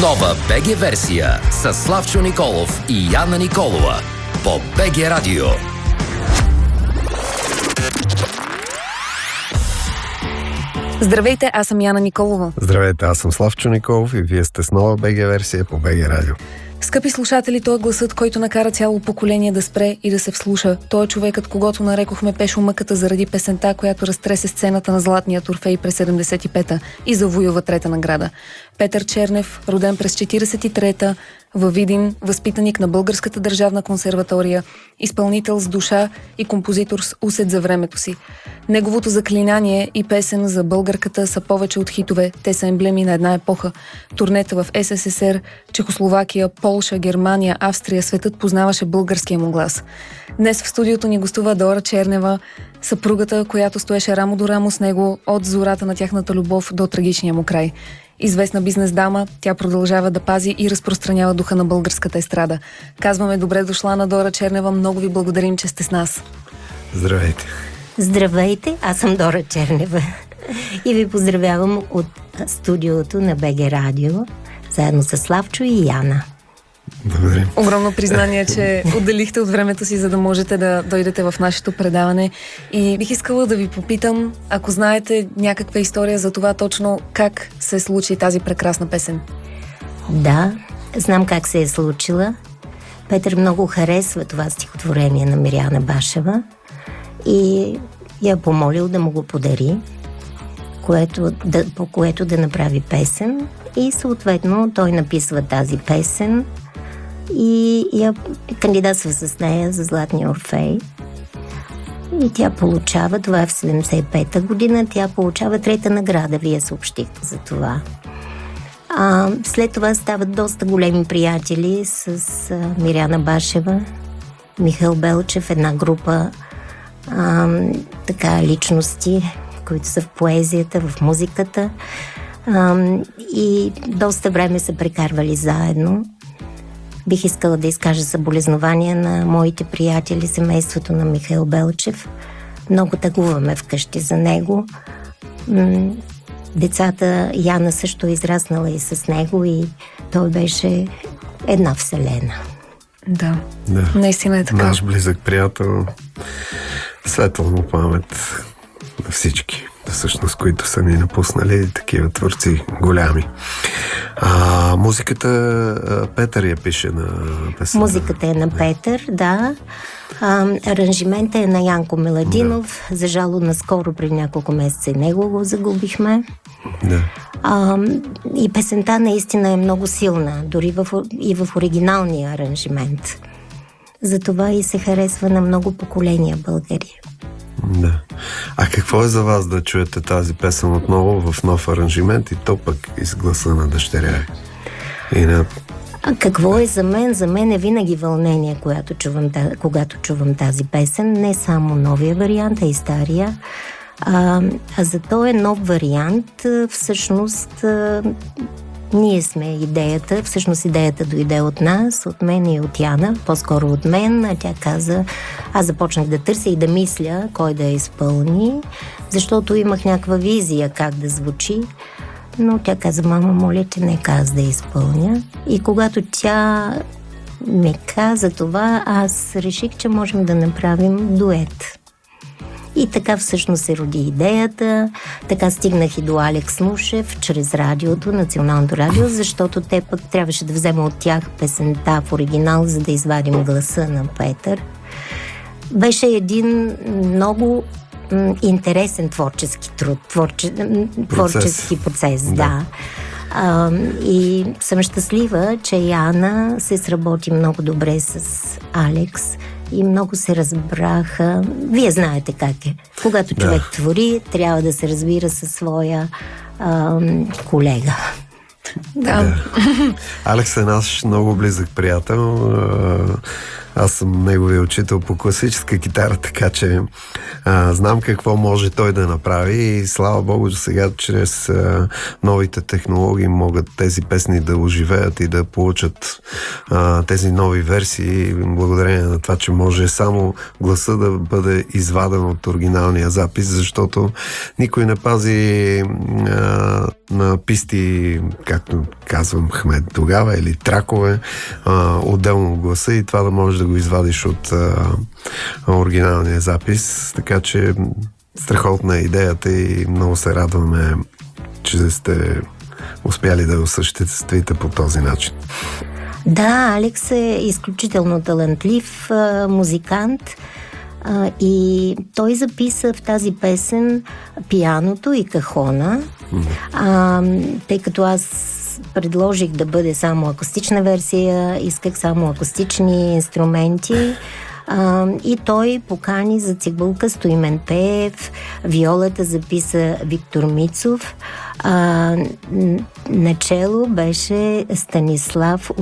Нова БГ версия с Славчо Николов и Яна Николова по БГ Радио. Здравейте, аз съм Яна Николова. Здравейте, аз съм Славчо Николов и вие сте с нова БГ версия по БГ Радио. Скъпи слушатели, той е гласът, който накара цяло поколение да спре и да се вслуша. Той е човекът, когото нарекохме Пешо Мъката заради песента, която разтресе сцената на Златния Орфей през 75-та и завоюва трета награда. Петър Чернев, роден през 43-та, във Видин, възпитаник на Българската държавна консерватория, изпълнител с душа и композитор с усет за времето си. Неговото заклинание и песен за българката са повече от хитове, те са емблеми на една епоха. Турнета в СССР, Чехословакия, Полша, Германия, Австрия, светът познаваше българския му глас. Днес в студиото ни гостува Дора Чернева, съпругата, която стоеше рамо до рамо с него от зората на тяхната любов до трагичния му край. Известна бизнес дама, тя продължава да пази и разпространява духа на българската естрада. Казваме добре дошла на Дора Чернева, много ви благодарим, че сте с нас. Здравейте. Здравейте, аз съм Дора Чернева и ви поздравявам от студиото на БГ Радио, заедно с Славчо и Яна. Благодарим. Огромно признание, че отделихте от времето си, за да можете да дойдете в нашето предаване. И бих искала да ви попитам, ако знаете някаква история за това точно как се случи тази прекрасна песен. Да, знам как се е случила. Петър много харесва това стихотворение на Мириана Башева и я помолил да му го подари, по което да направи песен. И съответно той написва тази песен и я кандидатства с нея за Златния Орфей. И тя получава, това е в 75-та година, тя получава трета награда, вие съобщихте за това. След това стават доста големи приятели с Мириана Михаил Белчев, една група личности, които са в поезията, в музиката. И доста време са прекарвали заедно. Бих искала да изкажа съболезнования на моите приятели, семейството на Михаил Белчев. Много тъгуваме вкъщи за него. Децата, Яна също е израснала и с него и той беше една вселена. Да, наистина е така. Наш близък приятел, светла му памет на всички, всъщност, които са ни напуснали, такива творци голями. Музиката Петър я пише на песен. Музиката е на Петър, да. Аранжимента е на Янко Меладинов. Да. За жало, наскоро, преди няколко месеца, него го загубихме. Да. И песента наистина е много силна, дори и в оригиналния аранжимент. Затова и се харесва на много поколения българи. Да. А какво е за вас да чуете тази песен отново в нов аранжимент и то пък из гласа на дъщеря? Какво е за мен? За мен е винаги вълнение, когато чувам тази песен. Не само новия вариант, а и стария. За този нов вариант, всъщност, ние сме идеята. Всъщност идеята дойде от нас, от мен и от Яна, по-скоро от мен. А тя каза, аз започнах да търся и да мисля кой да я изпълни, защото имах някаква визия как да звучи. Но тя каза, мама, моля те, нека аз да я изпълня. И когато тя ми каза това, аз реших, че можем да направим дует. И така всъщност се роди идеята. Така стигнах и до Алекс Нушев чрез радиото, Националното радио, защото те пък трябваше да взема от тях песента в оригинал, за да извадим гласа на Петър. Беше един много интересен творчески труд, творчески процес, да. И съм щастлива, че Яна се сработи много добре с Алекс и много се разбраха. Вие знаете как е. Когато човек твори, трябва да се разбира със своя колега. Да. Алекс е наш много близък приятел. аз съм неговия учител по класическа китара, така че знам какво може той да направи и слава Богу, сега чрез новите технологии могат тези песни да оживеят и да получат тези нови версии, благодарение на това, че може само гласа да бъде изваден от оригиналния запис, защото никой не пази на писти, както казвам Хмед тогава, или тракове, отделно гласа и това да можеш да го извадиш от оригиналния запис. Така че страхотна е идеята и много се радваме, че сте успяли да осъществите по този начин. Да, Алекс е изключително талантлив музикант и той записа в тази песен пианото и кахона, тъй като аз предложих да бъде само акустична версия, исках само акустични инструменти. И той покани за цигулка Стоимен Пеев, виолата записа Виктор Мицов, начело беше Станислав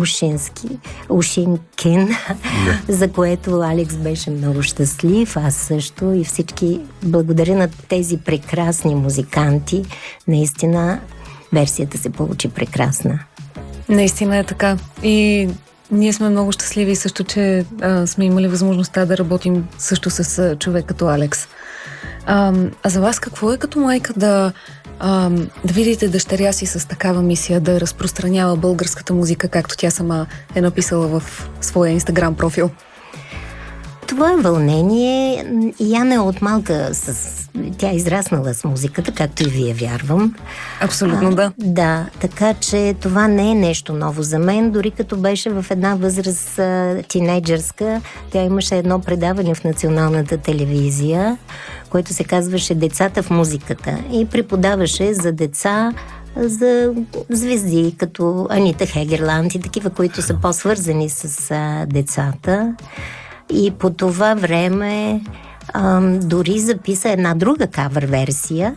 Ушинкин, за което Алекс беше много щастлив, аз също и всички. Благодаря на тези прекрасни музиканти. Наистина версията се получи прекрасна. Наистина е така. И ние сме много щастливи също, че сме имали възможността да работим също с човек като Алекс. А за вас какво е като майка да видите дъщеря си с такава мисия, да разпространява българската музика, както тя сама е написала в своя Инстаграм профил? Това е вълнение. Яна е от малка тя е израснала с музиката, както и вие, вярвам. Абсолютно, да. Да, така че това не е нещо ново за мен. Дори като беше в една възраст тинейджърска, тя имаше едно предаване в националната телевизия, което се казваше "Децата в музиката" и преподаваше за деца, за звезди, като Анита Хегерланд и такива, които са по-свързани с децата. И по това време дори записа една друга кавър версия,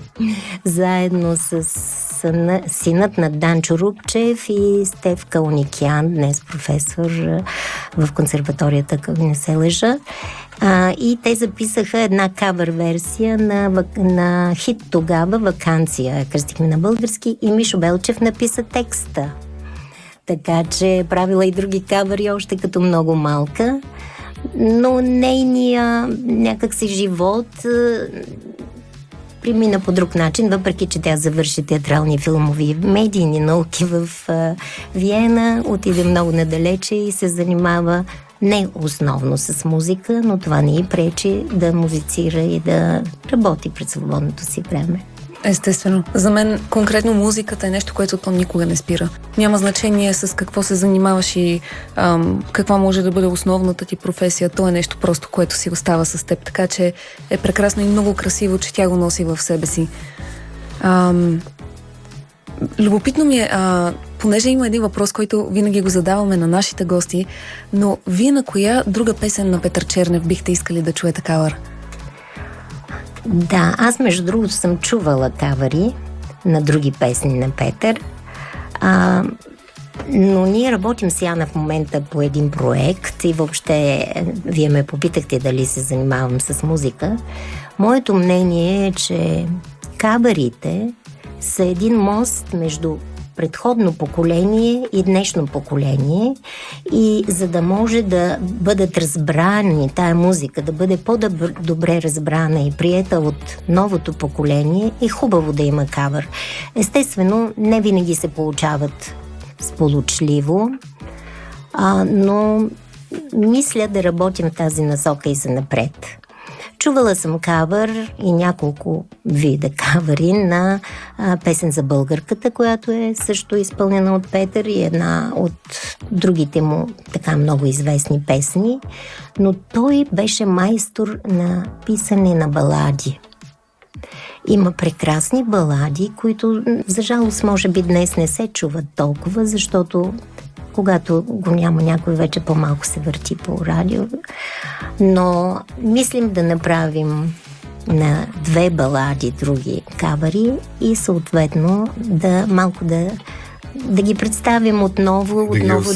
заедно с синът на Данчо Рупчев и Стеф Кауникян, днес професор в консерваторията, ако не се лъжа. И те записаха една кавър версия на хит тогава "Ваканция", кръстихме на български, и Мишо Белчев написа текста. Така че правила и други кавъри още като много малка. Но нейния някакси живот премина по друг начин, въпреки че тя завърши театрални, филмови и медийни науки в Виена, отиде много надалече и се занимава не основно с музика, но това не й пречи да музицира и да работи пред свободното си време. Естествено. За мен конкретно музиката е нещо, което то никога не спира. Няма значение с какво се занимаваш и каква може да бъде основната ти професия. То е нещо просто, което си остава с теб. Така че е прекрасно и много красиво, че тя го носи в себе си. Любопитно ми е, понеже има един въпрос, който винаги го задаваме на нашите гости, но вие на коя друга песен на Петър Чернев бихте искали да чуете кавър? Да, аз между другото съм чувала кавъри на други песни на Петър, но ние работим с Яна в момента по един проект и въобще вие ме попитахте дали се занимавам с музика. Моето мнение е, че кавърите са един мост между предходно поколение и днешно поколение, и за да може да бъдат разбрани тая музика, да бъде по-добре разбрана и приета от новото поколение, е хубаво да има кавър. Естествено, не винаги се получават сполучливо, но мисля да работим в тази насока и за напред. Чувала съм кавър и няколко вида кавъри на песен за българката, която е също изпълнена от Петър, и една от другите му така много известни песни, но той беше майстор на писане на балади. Има прекрасни балади, които за жалост може би днес не се чуват толкова, защото когато го няма някой, вече по-малко се върти по радио. Но мислим да направим на 2 балади други кавъри и съответно малко да да ги представим отново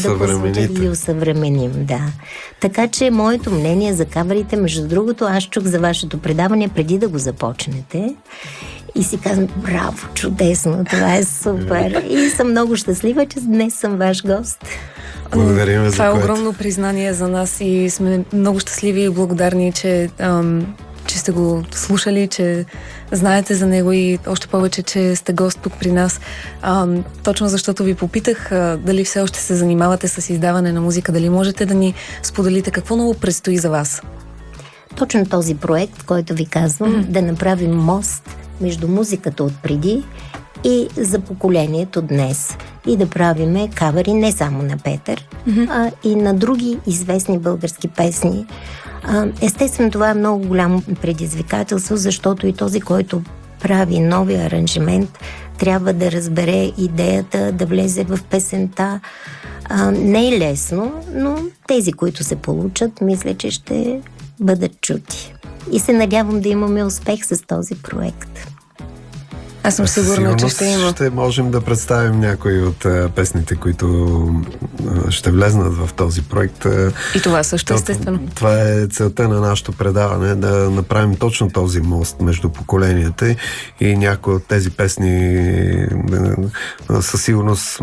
да ги усъвременим, да. Така че моето мнение за каварите, между другото, аз чух за вашето предаване преди да го започнете и си казвам, браво, чудесно, това е супер. И съм много щастлива, че днес съм ваш гост. Благодарим за това е което. огромно признание за нас и сме много щастливи и благодарни, че сте го слушали, че знаете за него и още повече, че сте гост тук при нас. Точно защото ви попитах дали все още се занимавате с издаване на музика, дали можете да ни споделите какво ново предстои за вас? Точно този проект, който ви казвам, да направим мост между музиката от преди и за поколението днес. И да правиме кавари не само на Петър, а и на други известни български песни. Естествено, това е много голямо предизвикателство, защото и този, който прави новия аранжимент, трябва да разбере идеята, да влезе в песента. Не е лесно, но тези, които се получат, мисля, че ще бъдат чути. И се надявам да имаме успех с този проект. Аз съм сигурна, че ще има. Ще можем да представим някои от песните, които ще влезнат в този проект. И това също естествено. Това е целта на нашето предаване, да направим точно този мост между поколенията и някои от тези песни със сигурност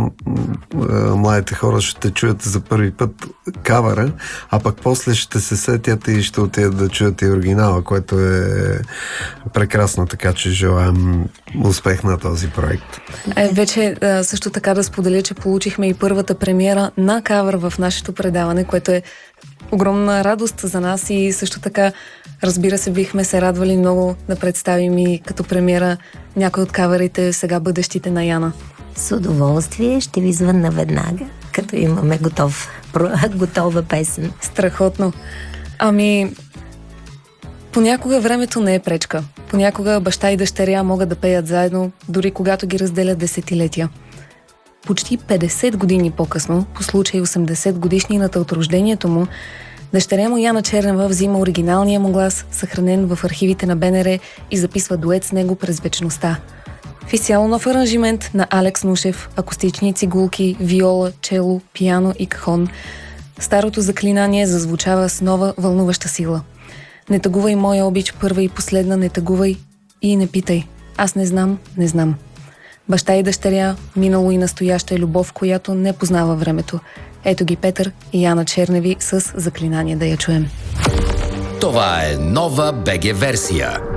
младите хора ще чуят за първи път кавара, а пък после ще се сетят и ще отидат да чуят и оригинала, което е прекрасно, така че желаем успех на този проект. Вече също така да споделя, че получихме и първата премиера на кавър в нашето предаване, което е огромна радост за нас и също така, разбира се, бихме се радвали много да представим и като премиера някой от кавърите сега бъдещите на Яна. С удоволствие ще ви звънна веднага, като имаме готова песен. Страхотно. Понякога времето не е пречка. Понякога баща и дъщеря могат да пеят заедно, дори когато ги разделят десетилетия. Почти 50 години по-късно, по случай 80 годишнината от рождението му, дъщеря му Яна Чернева взима оригиналния му глас, съхранен в архивите на БНР и записва дует с него през вечността. В изцяло нов аранжимент на Алекс Нушев, акустични цигулки, виола, чело, пиано и кахон, старото заклинание зазвучава с нова вълнуваща сила. Не тъгувай моя обич, първа и последна, не тъгувай и не питай. Аз не знам. Баща и дъщеря, минало и настояща любов, която не познава времето. Ето ги Петър и Яна Черневи с заклинание, да я чуем. Това е нова БГ версия.